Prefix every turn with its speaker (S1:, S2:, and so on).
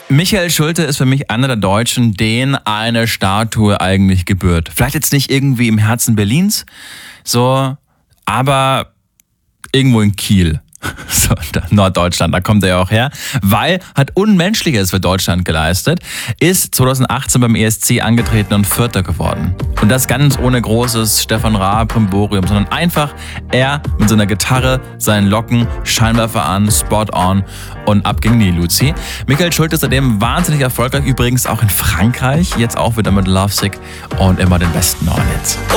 S1: Michael Schulte ist für mich einer der Deutschen, denen eine Statue eigentlich gebührt. Vielleicht jetzt nicht irgendwie im Herzen Berlins, so, aber irgendwo in Kiel. So, Norddeutschland, da kommt er ja auch her, weil hat Unmenschliches für Deutschland geleistet, ist 2018 beim ESC angetreten und Vierter geworden. Und das ganz ohne großes Stefan Raab Brimborium, sondern einfach er mit seiner Gitarre, seinen Locken, Scheinwerfer an, Spot on und ab ging die Luzi. Michael Schulte ist seitdem wahnsinnig erfolgreich, übrigens auch in Frankreich, jetzt auch wieder mit Lovesick und immer den besten neuen Hits.